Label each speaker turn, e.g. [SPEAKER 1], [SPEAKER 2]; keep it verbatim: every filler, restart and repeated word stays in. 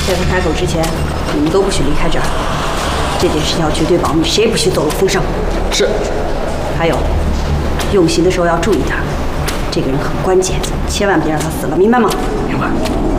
[SPEAKER 1] 在他开口之前，你们都不许离开这儿。这件事情要绝对保密，谁也不许走漏风声。
[SPEAKER 2] 是。
[SPEAKER 1] 还有，用刑的时候要注意他，这个人很关键，千万别让他死了，明白吗？
[SPEAKER 2] 明白。